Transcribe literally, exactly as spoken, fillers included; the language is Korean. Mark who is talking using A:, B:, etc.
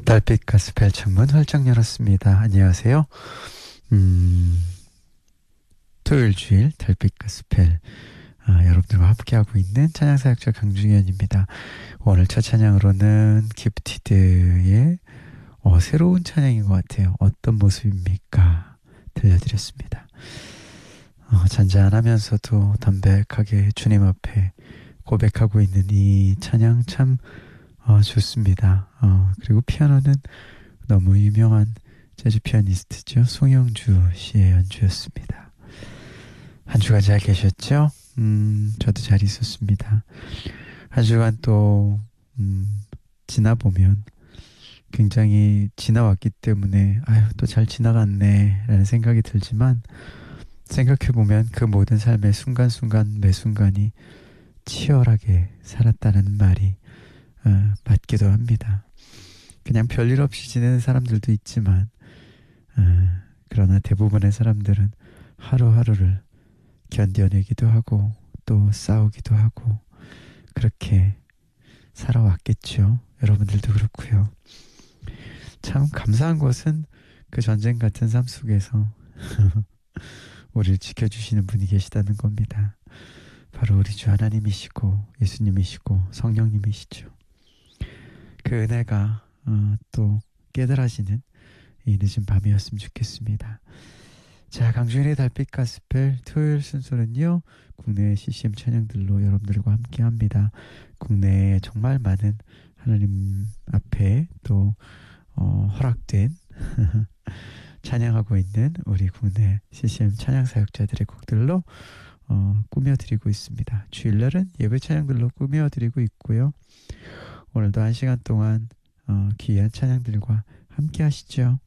A: 달빛 가스펠 창문 활짝 열었습니다. 안녕하세요. 음, 토요일 주일 달빛 가스펠 아, 여러분들과 함께하고 있는 찬양사역자 강중현입니다. 오늘 첫 찬양으로는 기프티드의 어, 새로운 찬양인 것 같아요. 어떤 모습입니까? 들려드렸습니다. 어, 잔잔하면서도 담백하게 주님 앞에 고백하고 있는 이 찬양 참 어, 좋습니다. 어, 그리고 피아노는 너무 유명한 재즈 피아니스트죠. 송영주 씨의 연주였습니다. 한 주간 잘 계셨죠? 음, 저도 잘 있었습니다. 한 주간 또 음, 지나보면 굉장히 지나왔기 때문에 아유 또 잘 지나갔네 라는 생각이 들지만 생각해보면 그 모든 삶의 순간순간 매 순간이 치열하게 살았다는 말이 어, 맞기도 합니다. 그냥 별일 없이 지내는 사람들도 있지만 어, 그러나 대부분의 사람들은 하루하루를 견뎌내기도 하고 또 싸우기도 하고 그렇게 살아왔겠죠. 여러분들도 그렇고요. 참 감사한 것은 그 전쟁 같은 삶 속에서 우리를 지켜주시는 분이 계시다는 겁니다. 바로 우리 주 하나님이시고 예수님이시고 성령님이시죠. 그 은혜가 어, 또 깨달아지는 이 늦은 밤이었으면 좋겠습니다. 자, 강준일의 달빛 가스펠 토요일 순서는요, 국내 씨씨엠 찬양들로 여러분들과 함께합니다. 국내에 정말 많은 하나님 앞에 또 어, 허락된 찬양하고 있는 우리 국내 씨씨엠 찬양 사역자들의 곡들로 어, 꾸며드리고 있습니다. 주일날은 예배 찬양들로 꾸며드리고 있고요. 오늘도 한 시간 동안 어, 귀한 찬양들과 함께 하시죠.